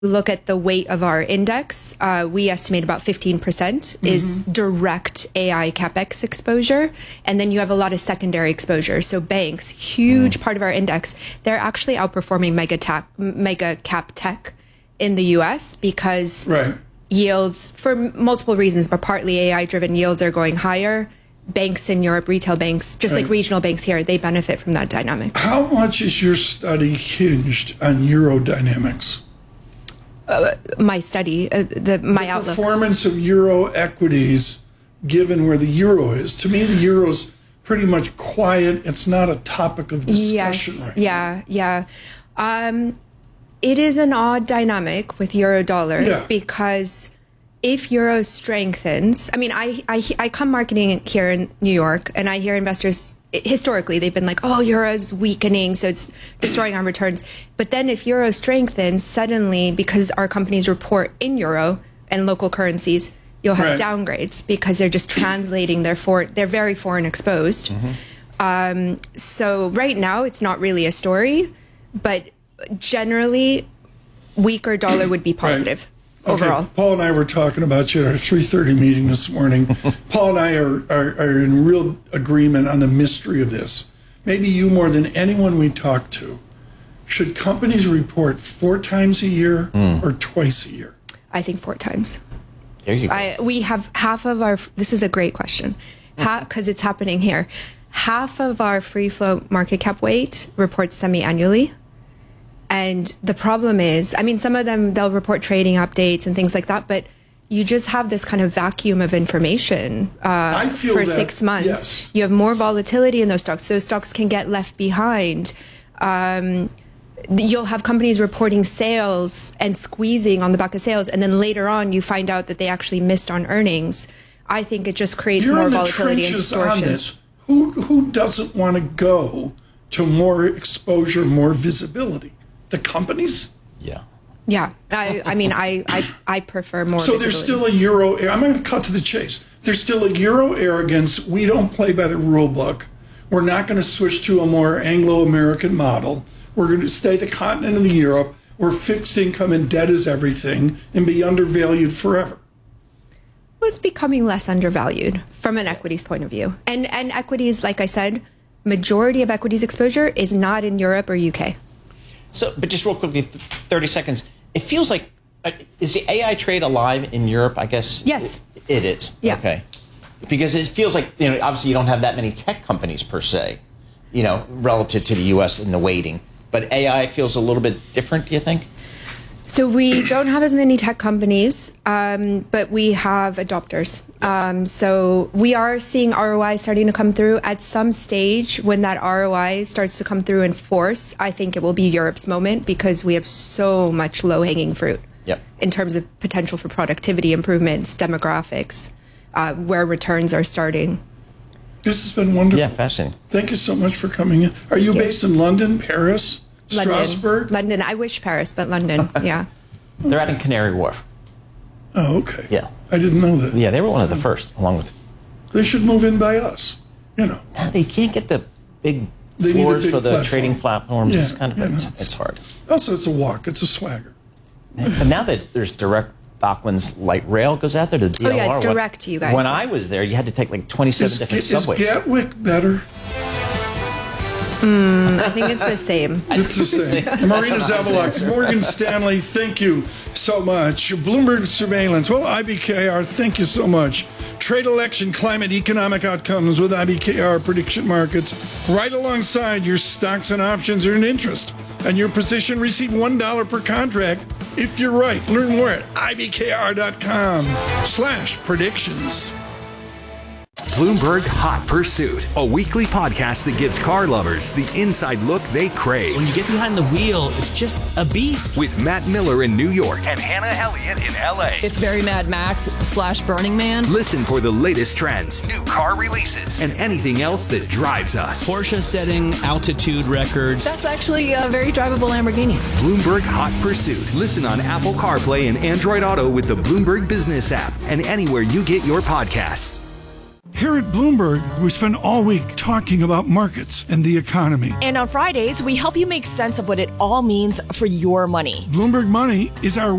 look at the weight of our index, we estimate about 15% is direct AI CapEx exposure. And then you have a lot of secondary exposure. So banks, huge part of our index, they're actually outperforming mega cap tech in the US because yields, for multiple reasons, but partly AI driven yields are going higher. Banks in Europe, retail banks, just like regional banks here, they benefit from that dynamic. How much is your study hinged on Eurodynamics? My study, my outlook. Performance of Euro equities, given where the Euro is. To me, the Euro's pretty much quiet. It's not a topic of discussion right now. It is an odd dynamic with Euro dollar because if Euro strengthens, I mean, I come marketing here in New York, and I hear investors, historically, they've been like, oh, Euro's weakening, so it's destroying our returns. But then if Euro strengthens, suddenly, because our companies report in Euro and local currencies, you'll have downgrades because they're just translating they're very foreign exposed. So right now, it's not really a story, but generally, weaker dollar would be positive. Overall. Paul and I were talking about you at our 3:30 meeting this morning. Paul and I are in real agreement on the mystery of this. Maybe you more than anyone we talk to. Should companies report 4 times a year or twice a year? I think 4 times. There you go. We have half of our, this is a great question, because it's happening here. Half of our free float market cap weight reports semi-annually. And the problem is, I mean, some of them, they'll report trading updates and things like that, but you just have this kind of vacuum of information for 6 months. Yes. You have more volatility in those stocks. Those stocks can get left behind. You'll have companies reporting sales and squeezing on the back of sales, and then later on you find out that they actually missed on earnings. I think it just creates more volatility and distortions. Who doesn't want to go to more exposure, more visibility? The companies? Yeah. I mean, I prefer more So there's still a Euro, I'm going to cut to the chase. There's still a Euro arrogance. We don't play by the rule book. We're not going to switch to a more Anglo-American model. We're going to stay the continent of the Europe where fixed income and debt is everything and be undervalued forever. Well, it's becoming less undervalued from an equities point of view. And equities, like I said, majority of equities exposure is not in Europe or UK. So, but just real quickly, 30 seconds. It feels like, is the AI trade alive in Europe? I guess. Yes. It is. Yeah. Okay. Because it feels like, obviously you don't have that many tech companies per se, relative to the U.S. in the weighting. But AI feels a little bit different, do you think? So we don't have as many tech companies, but we have adopters. So we are seeing ROI starting to come through. At some stage, when that ROI starts to come through in force, I think it will be Europe's moment because we have so much low-hanging fruit in terms of potential for productivity improvements, demographics, where returns are starting. This has been wonderful. Yeah, fascinating. Thank you so much for coming in. Are you based in London, Paris? Strasbourg? London. I wish Paris, but London, yeah. They're out in Canary Wharf. Oh, okay. Yeah. I didn't know that. Yeah, they were one of the first, along with... They should move in by us, They can't get the big floors for the trading platforms. It's kind of, it's hard. Also, it's a walk. It's a swagger. But now that there's direct Docklands light rail goes out there to the DLR. Oh, yeah, it's direct to you guys. When I was there, you had to take like 27 different subways. Is Gatwick better? I think it's the same. It's the same. Marina Zavalak, Morgan Stanley, thank you so much. Bloomberg Surveillance, well, IBKR, thank you so much. Trade, election, climate, economic outcomes with IBKR prediction markets. Right alongside your stocks and options earned interest. And your position receive $1 per contract if you're right. Learn more at ibkr.com/predictions. Bloomberg Hot Pursuit, a weekly podcast that gives car lovers the inside look they crave. When you get behind the wheel, it's just a beast. With Matt Miller in New York and Hannah Elliott in LA. It's very Mad Max / Burning Man. Listen for the latest trends, new car releases, and anything else that drives us. Porsche setting altitude records. That's actually a very drivable Lamborghini. Bloomberg Hot Pursuit. Listen on Apple CarPlay and Android Auto with the Bloomberg Business app and anywhere you get your podcasts. Here at Bloomberg, we spend all week talking about markets and the economy. And on Fridays, we help you make sense of what it all means for your money. Bloomberg Money is our